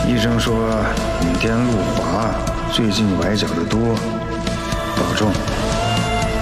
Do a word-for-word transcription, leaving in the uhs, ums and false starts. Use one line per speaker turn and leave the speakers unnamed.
医生说雨天路滑，最近崴脚的多，保重。